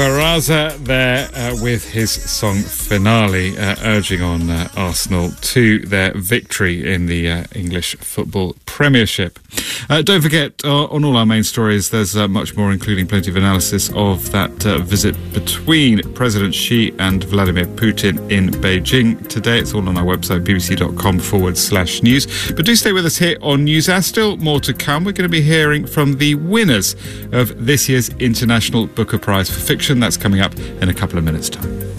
Baraza there with his song Finale, urging on Arsenal to their victory in the English Football Premiership. Don't forget, on all our main stories, there's much more, including plenty of analysis of that visit between President Xi and Vladimir Putin in Beijing today. It's all on our website, bbc.com/news. But do stay with us here on News Hour. Still more to come. We're going to be hearing from the winners of this year's International Booker Prize for Fiction. That's coming up in a couple of minutes' time.